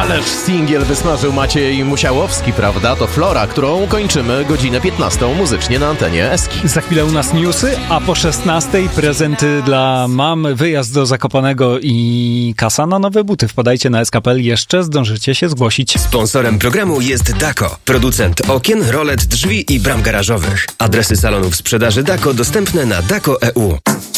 Ależ singiel wysmażył Maciej Musiałowski, prawda? To Flora, którą kończymy godzinę 15 muzycznie na antenie Eski. Za chwilę u nas newsy, a po 16 prezenty dla mam, wyjazd do Zakopanego i kasa na nowe buty. Wpadajcie na SKPL, jeszcze zdążycie się zgłosić. Sponsorem programu jest Dako, producent okien, rolet, drzwi i bram garażowych. Adresy salonów sprzedaży Dako dostępne na dako.eu.